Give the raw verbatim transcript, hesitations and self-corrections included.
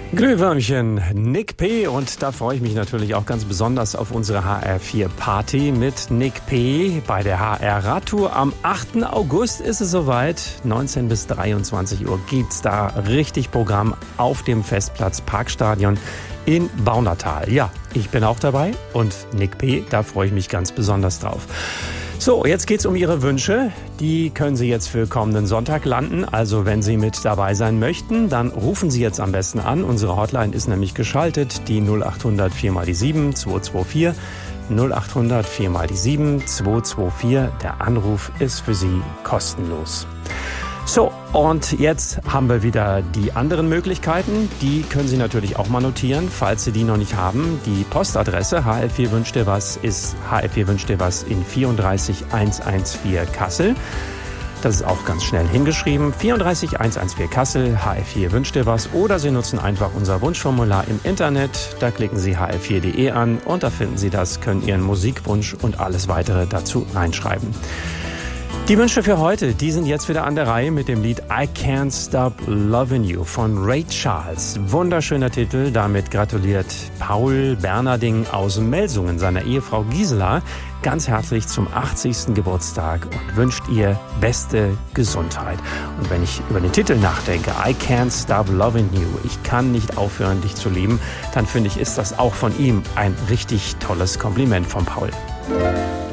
Glühwürmchen, Nick P. Und da freue ich mich natürlich auch ganz besonders auf unsere H R vier Party mit Nick P. Bei der H R Radtour am achten August ist es soweit. neunzehn bis dreiundzwanzig Uhr gibt's da richtig Programm auf dem Festplatz Parkstadion in Baunatal. Ja, ich bin auch dabei und Nick P., da freue ich mich ganz besonders drauf. So, jetzt geht's um Ihre Wünsche. Die können Sie jetzt für kommenden Sonntag landen. Also wenn Sie mit dabei sein möchten, dann rufen Sie jetzt am besten an. Unsere Hotline ist nämlich geschaltet, die null acht hundert vier mal die sieben zwei zwei vier. null acht hundert vier mal die sieben zwei zwei vier. Der Anruf ist für Sie kostenlos. So, und jetzt haben wir wieder die anderen Möglichkeiten. Die können Sie natürlich auch mal notieren, falls Sie die noch nicht haben. Die Postadresse H R vier wünscht dir was ist H R vier wünscht dir was in vierunddreißig einhundertvierzehn Kassel. Das ist auch ganz schnell hingeschrieben. vierunddreißig einhundertvierzehn Kassel, H R vier wünscht dir was. Oder Sie nutzen einfach unser Wunschformular im Internet. Da klicken Sie h r vier punkt de an und da finden Sie das, können Ihren Musikwunsch und alles weitere dazu reinschreiben. Die Wünsche für heute, die sind jetzt wieder an der Reihe mit dem Lied I Can't Stop Lovin' You von Ray Charles. Wunderschöner Titel, damit gratuliert Paul Bernarding aus Melsungen seiner Ehefrau Gisela ganz herzlich zum achtzigsten Geburtstag und wünscht ihr beste Gesundheit. Und wenn ich über den Titel nachdenke, I Can't Stop Lovin' You, ich kann nicht aufhören, dich zu lieben, dann finde ich, ist das auch von ihm ein richtig tolles Kompliment von Paul.